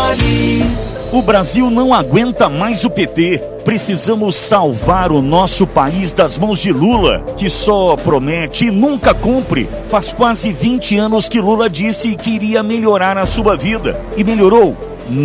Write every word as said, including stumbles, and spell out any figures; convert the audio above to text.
vale. O Brasil não aguenta mais o P T. Precisamos salvar o nosso país das mãos de Lula, que só promete e nunca cumpre. Faz quase vinte anos que Lula disse que iria melhorar a sua vida. E melhorou?